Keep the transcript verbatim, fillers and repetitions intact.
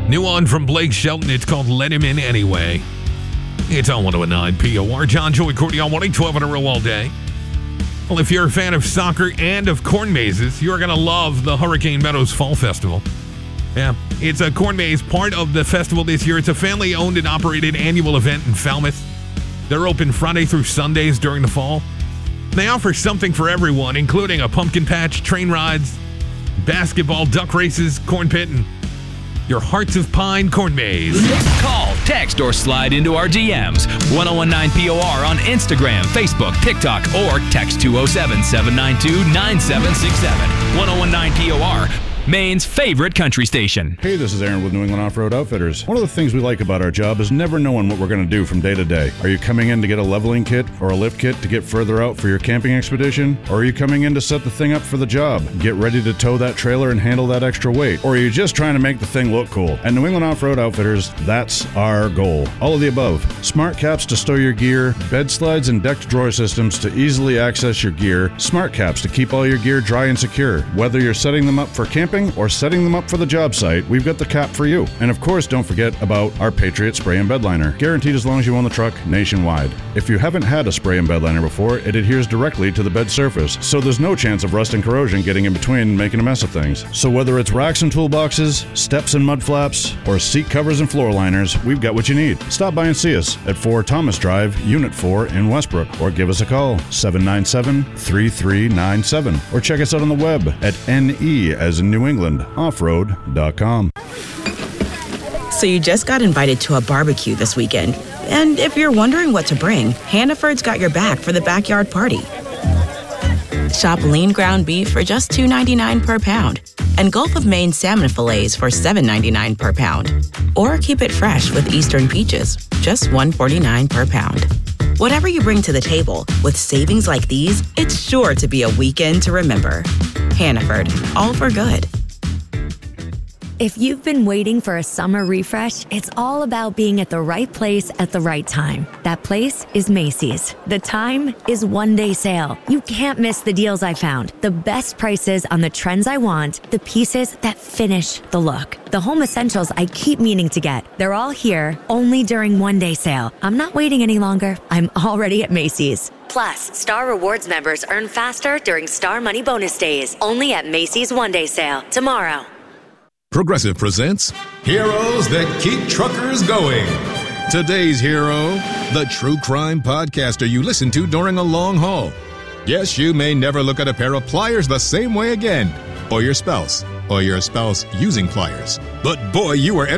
New one from Blake Shelton. It's called Let Him In Anyway. It's on one oh nine P O R. John, Joey, Courtney on one eight twelve in a row all day. Well, if you're a fan of soccer and of corn mazes, you're going to love the Hurricane Meadows Fall Festival. Yeah, it's a corn maze part of the festival this year. It's a family-owned and operated annual event in Falmouth. They're open Friday through Sundays during the fall. They offer something for everyone, including a pumpkin patch, train rides, basketball, duck races, corn pit, and your Hearts of Pine corn maze. Call, text, or slide into our D Ms. ten nineteen P O R on Instagram, Facebook, TikTok, or text two oh seven, seven nine two, nine seven six seven. ten nineteen P O R, Maine's favorite country station. Hey, this is Aaron with New England Off-Road Outfitters. One of the things we like about our job is never knowing what we're going to do from day to day. Are you coming in to get a leveling kit or a lift kit to get further out for your camping expedition? Or are you coming in to set the thing up for the job, get ready to tow that trailer and handle that extra weight? Or are you just trying to make the thing look cool? At New England Off-Road Outfitters, that's our goal. All of the above. Smart caps to stow your gear, bed slides and decked drawer systems to easily access your gear, smart caps to keep all your gear dry and secure. Whether you're setting them up for camping or setting them up for the job site, we've got the cap for you. And of course, don't forget about our Patriot Spray and Bed Liner, guaranteed as long as you own the truck nationwide. If you haven't had a spray and bed liner before, it adheres directly to the bed surface, so there's no chance of rust and corrosion getting in between and making a mess of things. So whether it's racks and toolboxes, steps and mud flaps, or seat covers and floor liners, we've got what you need. Stop by and see us at four Thomas Drive, Unit four in Westbrook, or give us a call, seven nine seven, three three nine seven, or check us out on the web at N E as in New England, offroad dot com. So you just got invited to a barbecue this weekend. And if you're wondering what to bring, Hannaford's got your back for the backyard party. Shop lean ground beef for just two ninety-nine per pound and Gulf of Maine salmon fillets for seven ninety-nine per pound. Or keep it fresh with Eastern peaches, just one forty-nine per pound. Whatever you bring to the table, with savings like these, it's sure to be a weekend to remember. Hannaford, all for good. If you've been waiting for a summer refresh, it's all about being at the right place at the right time. That place is Macy's. The time is one day sale. You can't miss the deals I found. The best prices on the trends I want, the pieces that finish the look. The home essentials I keep meaning to get. They're all here, only during one day sale. I'm not waiting any longer. I'm already at Macy's. Plus, Star Rewards members earn faster during Star Money Bonus Days. Only at Macy's One Day Sale tomorrow. Progressive presents Heroes That Keep Truckers Going. Today's hero, the true crime podcaster you listen to during a long haul. Yes, you may never look at a pair of pliers the same way again, or your spouse, or your spouse using pliers. But boy, you are